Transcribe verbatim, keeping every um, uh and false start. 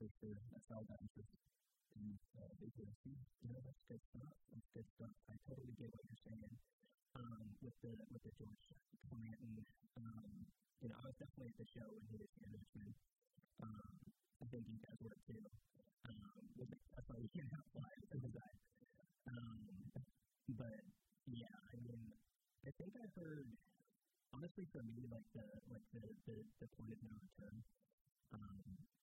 for sure. That's all that interest in uh, B P S C. You know, that's good stuff. That's good stuff. I totally get what you're saying um, with the with the George Clinton. Um, you know, I was definitely at the show when he was here in Richmond. Um, I think you guys were too. Um, I saw you came out live, so was I. Um, but yeah, I mean, I think I've heard, honestly, for me, like the like the the, the point of no return. Um,